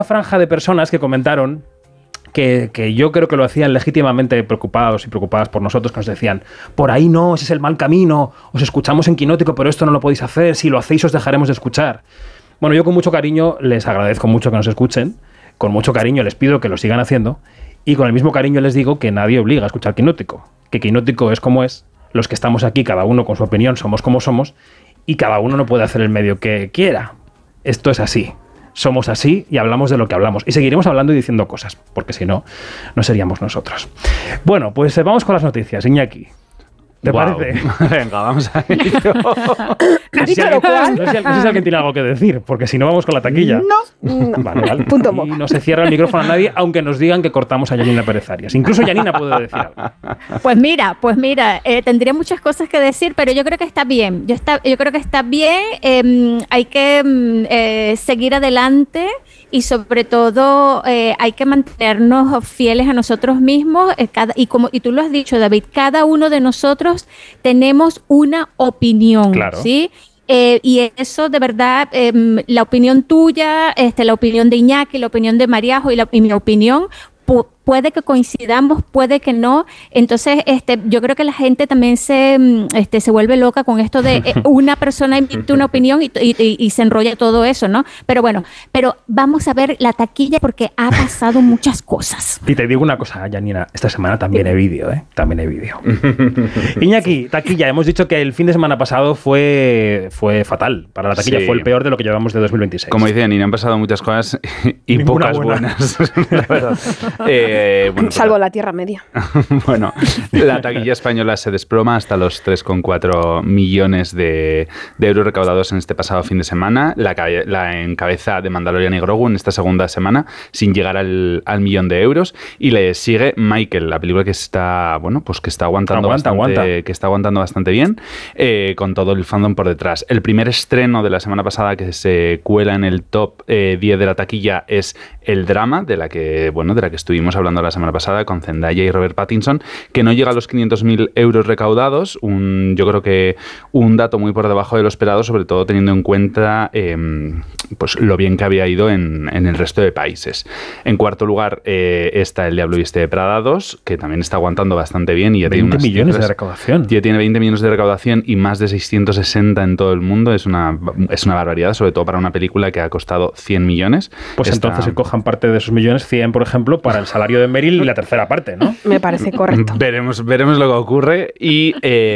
franja de personas que comentaron que yo creo que lo hacían legítimamente preocupados y preocupadas por nosotros, que nos decían, por ahí no, ese es el mal camino, os escuchamos en Quinótico, pero esto no lo podéis hacer, si lo hacéis os dejaremos de escuchar. Bueno, yo con mucho cariño les agradezco mucho que nos escuchen, con mucho cariño les pido que lo sigan haciendo, y con el mismo cariño les digo que nadie obliga a escuchar Quinótico, que Quinótico es como es, los que estamos aquí, cada uno con su opinión, somos como somos, y cada uno no puede hacer el medio que quiera. Esto es así. Somos así y hablamos de lo que hablamos. Y seguiremos hablando y diciendo cosas, porque si no, no seríamos nosotros. Bueno, pues vamos con las noticias. Iñaki, ¿te parece? Venga, vamos a ello. No sé si alguien tiene algo que decir, porque si no vamos con la taquilla. No. Vale. Punto. Y no se cierra el micrófono a nadie, aunque nos digan que cortamos a Yanina Pérez Arias. Incluso Yanina puede decir algo. Pues mira, tendría muchas cosas que decir, pero yo creo que está bien. Yo creo que está bien. Hay que seguir adelante y sobre todo hay que mantenernos fieles a nosotros mismos. Y tú lo has dicho, David, cada uno de nosotros tenemos una opinión, claro. ¿sí? Y eso de verdad, la opinión tuya, la opinión de Iñaki, la opinión de Mariajo y mi opinión, puede que coincidamos, puede que no. Entonces, yo creo que la gente también se vuelve loca con esto de una persona emite una opinión y se enrolla todo eso, ¿no? Pero bueno, vamos a ver la taquilla porque ha pasado muchas cosas. Y te digo una cosa, Yanina, esta semana también hay vídeo, ¿eh? También hay vídeo. Iñaki, taquilla, hemos dicho que el fin de semana pasado fue fatal para la taquilla, sí. Fue el peor de lo que llevamos de 2026. Como dice Yanina, han pasado muchas cosas y ninguna pocas buenas, la verdad. Salvo la Tierra Media. Bueno, la taquilla española se desploma hasta los 3,4 millones de euros recaudados en este pasado fin de semana. La encabeza de Mandalorian y Grogu en esta segunda semana, sin llegar al millón de euros. Y le sigue Michael, la película que está, que está aguantando bastante bien, con todo el fandom por detrás. El primer estreno de la semana pasada que se cuela en el top 10 de la taquilla es el drama, de la que estuvimos hablando la semana pasada con Zendaya y Robert Pattinson, que no llega a los 500.000 euros recaudados, yo creo que un dato muy por debajo de lo esperado, sobre todo teniendo en cuenta lo bien que había ido en el resto de países. En cuarto lugar está El Diablo Viste de Prada 2, que también está aguantando bastante bien y ya tiene 20 millones de recaudación. Ya tiene 20 millones de recaudación y más de 660 en todo el mundo. Es una barbaridad, sobre todo para una película que ha costado 100 millones. Pues entonces se cojan parte de esos millones, 100 por ejemplo, para el salario de Meryl y la tercera parte, ¿no? Me parece correcto. Veremos lo que ocurre y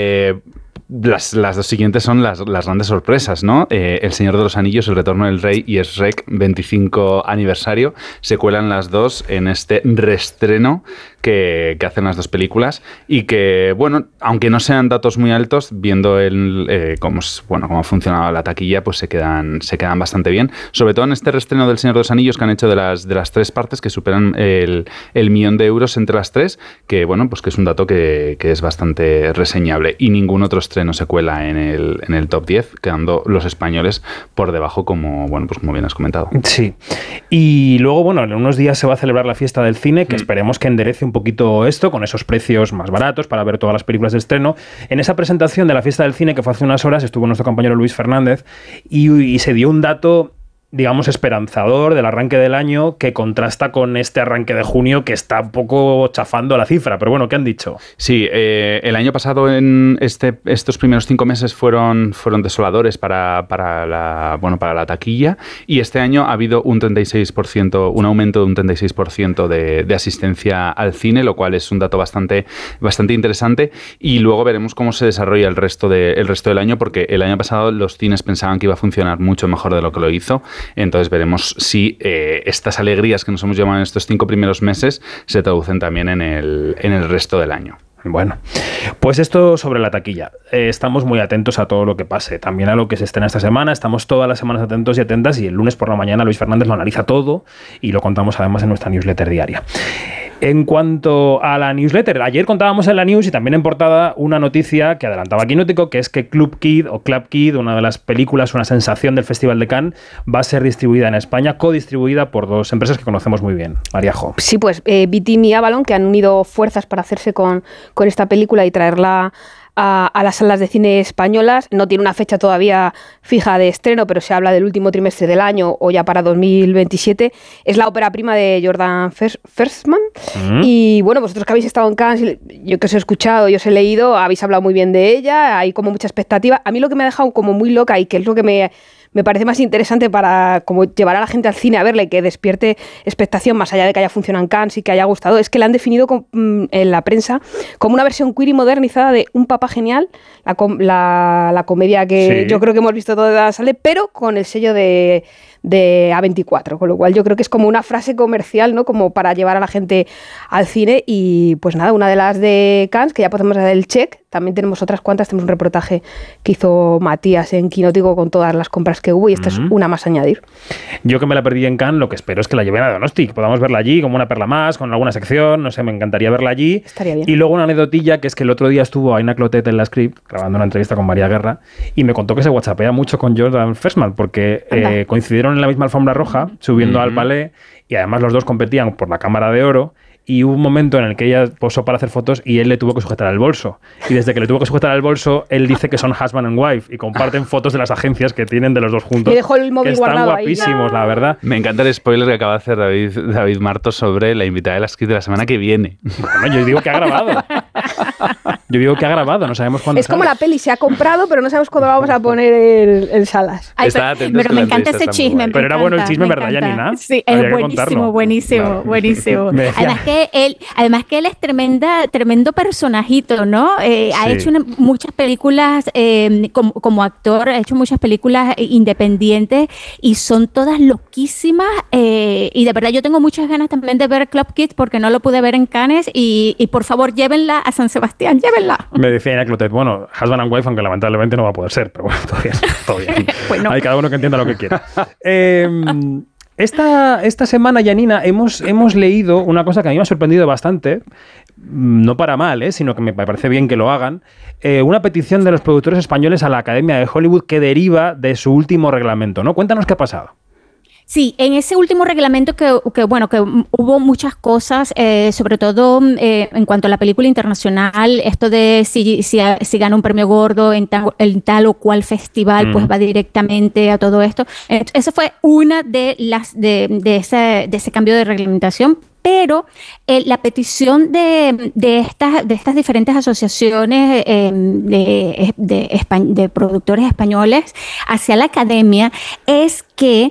las dos siguientes son las grandes sorpresas, ¿no? El Señor de los Anillos, El Retorno del Rey y Shrek 25 aniversario. Se cuelan las dos en este reestreno que hacen las dos películas y que, aunque no sean datos muy altos, viendo cómo ha funcionado la taquilla, pues se quedan bastante bien. Sobre todo en este reestreno del Señor de los Anillos que han hecho de las tres partes, que superan el millón de euros entre las tres, que que es un dato que es bastante reseñable. Y ningún otro estreno se cuela en el top 10, quedando los españoles por debajo, como bien has comentado. Sí. Y luego, en unos días se va a celebrar la fiesta del cine, que esperemos que enderece un poquito esto, con esos precios más baratos para ver todas las películas de estreno. En esa presentación de la fiesta del cine, que fue hace unas horas, estuvo nuestro compañero Luis Fernández y se dio un dato, digamos, esperanzador del arranque del año, que contrasta con este arranque de junio que está un poco chafando la cifra. Pero ¿qué han dicho? Sí, el año pasado en estos primeros 5 meses fueron desoladores para la taquilla, y este año ha habido un 36%, un aumento de un 36% de asistencia al cine, lo cual es un dato bastante interesante, y luego veremos cómo se desarrolla el resto del año, porque el año pasado los cines pensaban que iba a funcionar mucho mejor de lo que lo hizo. Entonces veremos si estas alegrías que nos hemos llevado en estos 5 primeros meses se traducen también en el resto del año. Bueno, pues esto sobre la taquilla. Estamos muy atentos a todo lo que pase, también a lo que se estrena esta semana. Estamos todas las semanas atentos y atentas, y el lunes por la mañana Luis Fernández lo analiza todo y lo contamos además en nuestra newsletter diaria. En cuanto a la newsletter, ayer contábamos en la news y también en portada una noticia que adelantaba Quinótico, que es que Club Kid, una de las películas, una sensación del Festival de Cannes, va a ser distribuida en España, codistribuida por dos empresas que conocemos muy bien. Mariajo. Sí, pues Vitim y Avalon, que han unido fuerzas para hacerse con esta película y traerla a las salas de cine españolas. No tiene una fecha todavía fija de estreno, pero se habla del último trimestre del año o ya para 2027. Es la ópera prima de Jordan Versman. Y bueno, vosotros que habéis estado en Cannes, yo que os he escuchado y os he leído, habéis hablado muy bien de ella, hay como mucha expectativa. A mí lo que me ha dejado como muy loca y que es lo que me parece más interesante para como llevar a la gente al cine a verla y que despierte expectación más allá de que haya funcionado en Cannes y que haya gustado, es que la han definido en la prensa como una versión queer y modernizada de Un papá genial, la comedia que yo creo que hemos visto toda la sala, pero con el sello de A24, con lo cual yo creo que es como una frase comercial, ¿no? Como para llevar a la gente al cine. Y pues nada, una de las de Cannes, que ya podemos dar el check, también tenemos otras cuantas, tenemos un reportaje que hizo Matías en Quinótico con todas las compras que hubo y esta es una más a añadir. Yo que me la perdí en Cannes, lo que espero es que la lleven a Donosti, que podamos verla allí como una perla más, con alguna sección, no sé, me encantaría verla allí. Estaría bien. Y luego una anecdotilla, que es que el otro día estuvo Aina Clotet en la Script, grabando una entrevista con María Guerra, y me contó que se whatsappea mucho con Jordan Versman, porque coincidieron en la misma alfombra roja, subiendo al ballet, y además los dos competían por la Cámara de Oro, y hubo un momento en el que ella posó para hacer fotos y él le tuvo que sujetar el bolso. Y desde que le tuvo que sujetar el bolso, él dice que son husband and wife y comparten fotos de las agencias que tienen de los dos juntos. Y dejó el móvil que guardado están guapísimos, la verdad. Me encanta el spoiler que acaba de hacer David Marto sobre la invitada de la Script de la semana que viene. Bueno, yo digo que ha grabado. Yo digo que ha grabado, no sabemos cuándo Es como sale. la peli, se ha comprado, pero no sabemos cuándo vamos a poner en salas. Ay, Pero me encanta ese chisme. Pero era bueno el chisme, ¿verdad, encanta. Janina? Sí, Había es que buenísimo, contarlo. buenísimo, Claro. buenísimo. Me decía- Además que él es tremendo personajito, ¿no? Ha hecho muchas películas como actor, ha hecho muchas películas independientes y son todas loquísimas. Y de verdad yo tengo muchas ganas también de ver Club Kids porque no lo pude ver en Cannes y por favor llévenla a San Sebastián, llévenla. Me decía Aina Clotet, bueno, husband and wife, aunque lamentablemente no va a poder ser, pero bueno, todo bien. Todo bien. Bueno. Hay cada uno que entienda lo que quiera. Esta semana, Janina, hemos leído una cosa que a mí me ha sorprendido bastante, no para mal, sino que me parece bien que lo hagan, una petición de los productores españoles a la Academia de Hollywood que deriva de su último reglamento, ¿no? Cuéntanos qué ha pasado. Sí, en ese último reglamento que hubo muchas cosas, sobre todo en cuanto a la película internacional, esto de si gana un premio gordo en tal o cual festival, pues va directamente a todo esto. Eso fue una de las de ese cambio de reglamentación. Pero la petición de estas diferentes asociaciones de productores españoles hacia la academia es que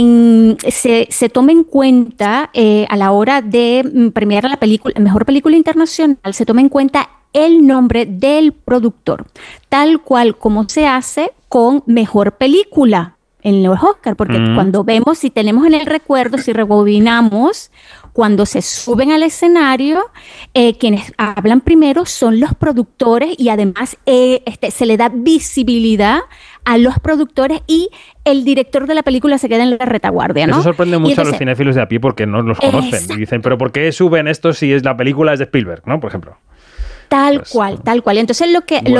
se tome en cuenta a la hora de premiar la mejor película internacional, se tome en cuenta el nombre del productor, tal cual como se hace con mejor película en los Oscar, porque cuando vemos, si tenemos en el recuerdo, si rebobinamos, cuando se suben al escenario, quienes hablan primero son los productores y además se le da visibilidad a los productores y el director de la película se queda en la retaguardia, ¿no? Eso sorprende mucho entonces, a los cinéfilos de a pie porque no los conocen. Y dicen, ¿pero por qué suben esto si la película es de Spielberg, ¿no? Por ejemplo. Tal cual. Entonces lo que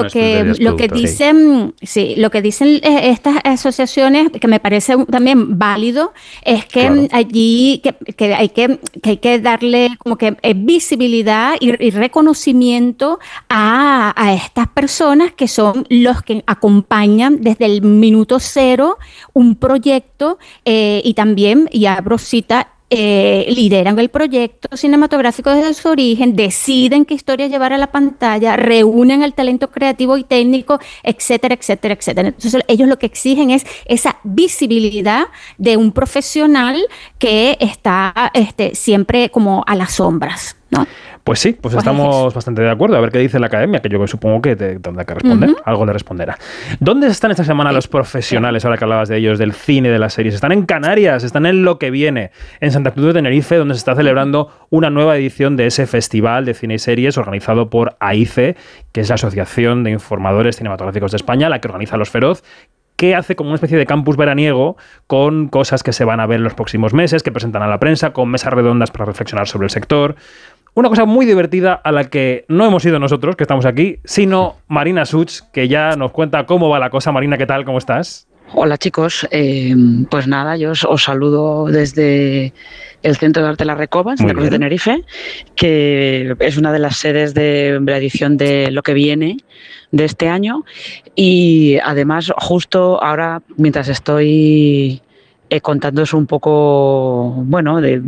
dicen estas asociaciones, que me parece también válido, es que allí que hay que darle como que visibilidad y reconocimiento a estas personas que son los que acompañan desde el minuto cero un proyecto y también, y abro cita, lideran el proyecto cinematográfico desde su origen, deciden qué historia llevar a la pantalla, reúnen el talento creativo y técnico, etcétera, etcétera, etcétera. Entonces ellos lo que exigen es esa visibilidad de un profesional que está siempre como a las sombras, ¿no? Pues sí, pues estamos bastante de acuerdo. A ver qué dice la academia, que yo supongo que tendrá que responder. Algo le responderá. ¿Dónde están esta semana los profesionales, ahora que hablabas de ellos, del cine, de las series? Están en Canarias, están en Lo que viene, en Santa Cruz de Tenerife, donde se está celebrando una nueva edición de ese festival de cine y series organizado por AICE, que es la Asociación de Informadores Cinematográficos de España, la que organiza Los Feroz, que hace como una especie de campus veraniego con cosas que se van a ver en los próximos meses, que presentan a la prensa, con mesas redondas para reflexionar sobre el sector. Una cosa muy divertida a la que no hemos ido nosotros, que estamos aquí, sino Marina Such, que ya nos cuenta cómo va la cosa. Marina, ¿qué tal? ¿Cómo estás? Hola chicos, pues nada, yo os saludo desde el Centro de Arte La Recoba, en Santa Cruz de Tenerife, que es una de las sedes de la edición de Lo que viene de este año. Y además, justo ahora, mientras estoy contándoos un poco, bueno, de